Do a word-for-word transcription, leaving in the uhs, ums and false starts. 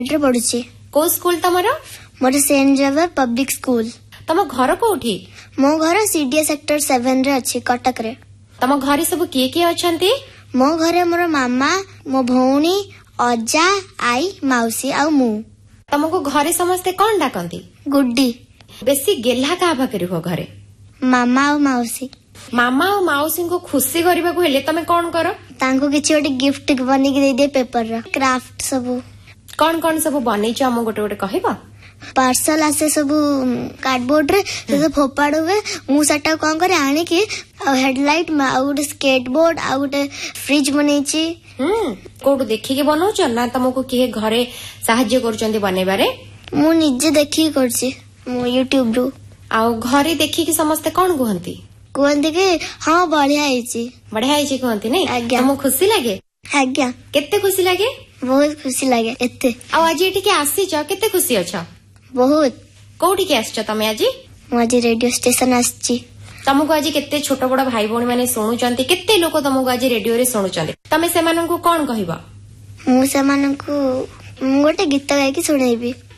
पढ़ुची। को स्कूल तमरो? मोर Saint Xavier public school. तम घर कोठी? मो घर सीडीए सेक्टर सेवन रे अछि कटक रे। तम घरे सब किए किए अछंती? मो घरे मोर मामा, मो भौणी, अजा, आई, माउसी आ मु। तमको घरे समस्ते कौन डाकंती? गुड्डी। बेसी गेल्हा का भाकरी हो घरे? मामा और माउसी। मामा और माउसी को खुशी करबा को हेले तमे कौन करो? तांको किछि ओटे गिफ्ट बनी के दे दे पेपर रा क्राफ्ट सब। कौन कौन सब बनै छ हम गोटे गोटे कहबा? पार्सल आसे सब कार्डबोर्ड रे से फोपाड़ हुए मु सेटा कौन करे आने के हेडलाइट आ गोटे स्केटबोर्ड आ गोटे फ्रिज बनै छी। हम्म कोडू देखि के बनाउ छ ना तमको किए घरे सहाय्य करचंदी बनेबारे? मु निजे देखि करछि मु यूट्यूब रो। आ घरे देखि के समस्त कौन कहंती? कहंती के हां बढ़िया आइछि। बढ़िया आइछि कहंती नै? तमको खुशी लागे? आज्ञा। केते खुशी लागे? बहुत खुशी लागे एते। आ आज एठी के आसी छ केते खुशी अछ? बहुत। कोठी के आछ तमे आज? मु आज रेडियो स्टेशन आछि। तमको आज केते छोट बड़ भाई भौणी माने सुनुचंती केते लोक तमको आज रेडियो रे सुनुचंती तमे सेमानन को कोन कहबा? मु सेमानन को मु गोटे गीत गाय के सुनाइबी।